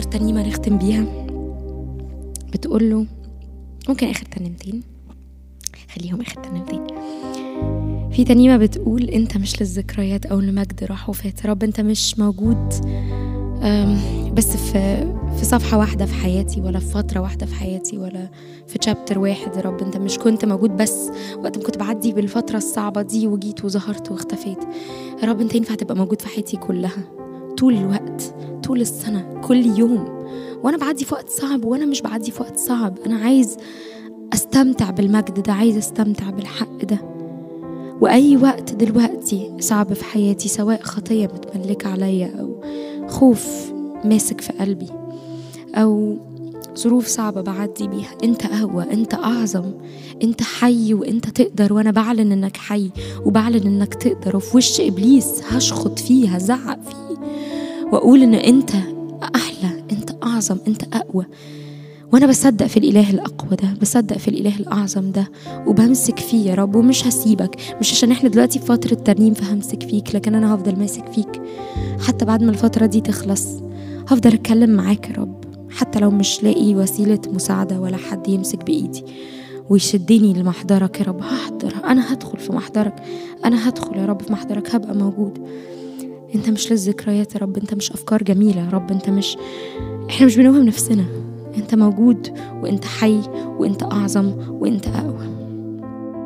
ترنيمة نختم بيها بتقول له، ممكن آخر ترنيمتين، خليهم آخر ترنيمتين. في ترنيمة بتقول انت مش للذكريات او لمجد راح وفات. رب انت مش موجود بس في صفحة واحدة في حياتي، ولا في فترة واحدة في حياتي، ولا في تشابتر واحد. يا رب انت مش كنت موجود بس وقت ما كنت بعدي بالفترة الصعبة دي وجيت وظهرت واختفيت. يا رب انت ينفع تبقى موجود في حياتي كلها، طول الوقت، طول السنة، كل يوم، وانا بعدي في وقت صعب وانا مش بعدي في وقت صعب. انا عايز استمتع بالمجد ده، عايز استمتع بالحق ده. واي وقت دلوقتي صعب في حياتي، سواء خطية متملكة عليا او خوف ماسك في قلبي او ظروف صعبة بعدي بيها، انت اقوى، انت اعظم، انت حي وانت تقدر. وانا بعلن انك حي وبعلن انك تقدر، وفي وش ابليس هشخط فيه، هزعق فيه واقول ان انت احلى، انت اعظم، انت اقوى. وانا بصدق في الاله الاقوى ده، بصدق في الاله الاعظم ده، وبمسك فيه يا رب. ومش هسيبك، مش عشان احنا دلوقتي في فترة ترنيم فهمسك فيك، لكن انا هفضل ماسك فيك حتى بعد ما الفترة دي تخلص. هفضل اتكلم معاك يا رب، حتى لو مش لاقي وسيلة مساعدة ولا حد يمسك بايدي ويشدني لمحضرك. يا رب هحضر، انا هدخل في محضرك، انا هدخل يا رب في محضرك، هبقى موجود. انت مش للذكريات يا رب، انت مش افكار جميلة يا رب، احنا مش بنوهم نفسنا. انت موجود وانت حي وانت اعظم وانت اقوى.